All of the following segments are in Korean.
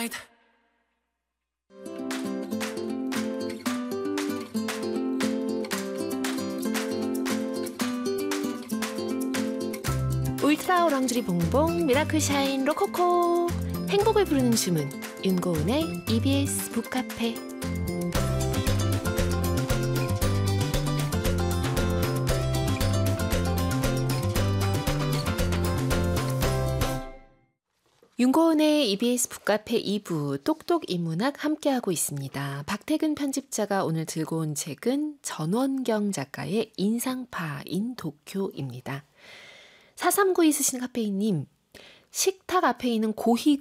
night. 울트라 오랑주리 봉봉 미라클 샤인 로코코 행복을 부르는 주문 윤고은의 EBS 북카페. 윤고은의 EBS 북카페 2부 똑똑 인문학 함께하고 있습니다. 박태근 편집자가 오늘 들고 온 책은 전원경 작가의 인상파인 도쿄입니다. 4392 쓰신 카페인님, 식탁 앞에 있는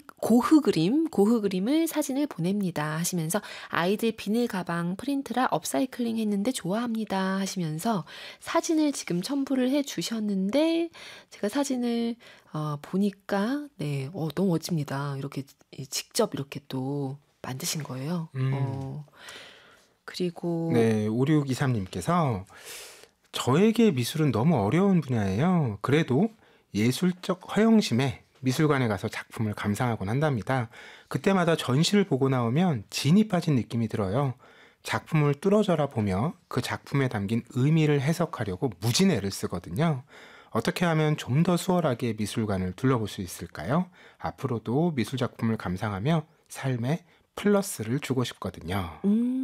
고흐그림을 사진을 보냅니다 하시면서 아이들 비닐 가방 프린트라 업사이클링 했는데 좋아합니다 하시면서 사진을 지금 첨부를 해 주셨는데 제가 사진을 보니까 너무 멋집니다. 이렇게 직접 이렇게 또 만드신 거예요. 그리고 네, 5623님께서 저에게 미술은 너무 어려운 분야예요. 그래도 예술적 허영심에 미술관에 가서 작품을 감상하곤 한답니다. 그때마다 전시를 보고 나오면 진이 빠진 느낌이 들어요. 작품을 뚫어져라 보며 그 작품에 담긴 의미를 해석하려고 무진 애를 쓰거든요. 어떻게 하면 좀 더 수월하게 미술관을 둘러볼 수 있을까요? 앞으로도 미술 작품을 감상하며 삶에 플러스를 주고 싶거든요.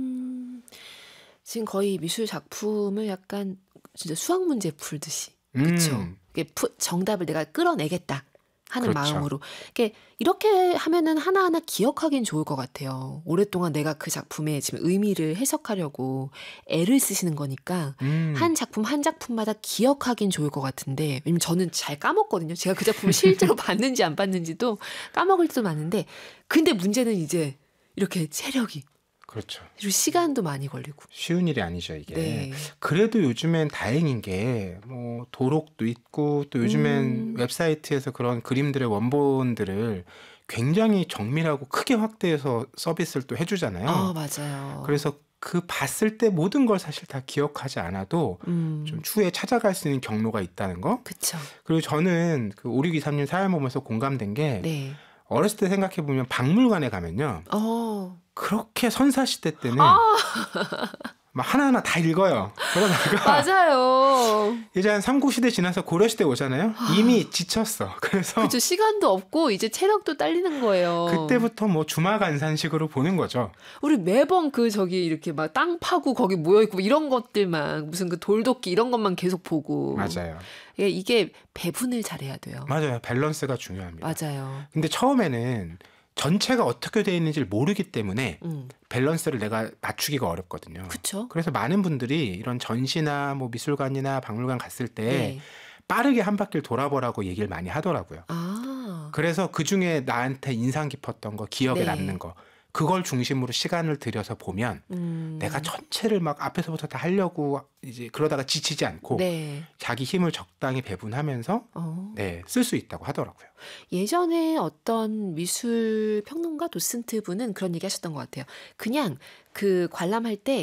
지금 거의 미술 작품을 약간 진짜 수학 문제 풀듯이 그렇죠. 정답을 내가 끌어내겠다 하는 그렇죠. 마음으로 이렇게 하면은 하나하나 기억하긴 좋을 것 같아요. 오랫동안 내가 그 작품의 지금 의미를 해석하려고 애를 쓰시는 거니까 한 작품 한 작품마다 기억하긴 좋을 것 같은데, 왜냐면 저는 잘 까먹거든요. 제가 그 작품을 실제로 봤는지 안 봤는지도 까먹을 때도 많은데, 근데 문제는 이제 이렇게 체력이, 그렇죠. 그리고 시간도 많이 걸리고. 쉬운 일이 아니죠, 이게. 네. 그래도 요즘엔 다행인 게 뭐 도록도 있고 또 요즘엔 웹사이트에서 그런 그림들의 원본들을 굉장히 정밀하고 크게 확대해서 서비스를 또 해주잖아요. 맞아요. 그래서 그 봤을 때 모든 걸 사실 다 기억하지 않아도 좀 추후에 찾아갈 수 있는 경로가 있다는 거. 그쵸. 그리고 저는 그 5623님 사연 보면서 공감된 게 네. 어렸을 때 생각해보면 박물관에 가면요. 그렇게 선사시대 때는 막 하나하나 다 읽어요. 그러다가 맞아요. 이제 한 삼국시대 지나서 고려시대 오잖아요. 이미 지쳤어. 그래서 그쵸. 시간도 없고 이제 체력도 딸리는 거예요. 그때부터 뭐 주마간산식으로 보는 거죠. 우리 매번 이렇게 막 땅 파고 거기 모여있고 이런 것들만, 무슨 그 돌도끼 이런 것만 계속 보고. 맞아요. 이게 배분을 잘해야 돼요. 맞아요. 밸런스가 중요합니다. 맞아요. 근데 처음에는 전체가 어떻게 되어 있는지를 모르기 때문에 밸런스를 내가 맞추기가 어렵거든요. 그쵸. 그래서 많은 분들이 이런 전시나 뭐 미술관이나 박물관 갔을 때 네. 빠르게 한 바퀴를 돌아보라고 얘기를 많이 하더라고요. 그래서 그중에 나한테 인상 깊었던 거, 기억에 네. 남는 거, 그걸 중심으로 시간을 들여서 보면 내가 전체를 막 앞에서부터 다 하려고 이제 그러다가 지치지 않고 네. 자기 힘을 적당히 배분하면서 쓸 수 있다고 하더라고요. 예전에 어떤 미술 평론가 도슨트 분은 그런 얘기 하셨던 것 같아요. 그냥 그 관람할 때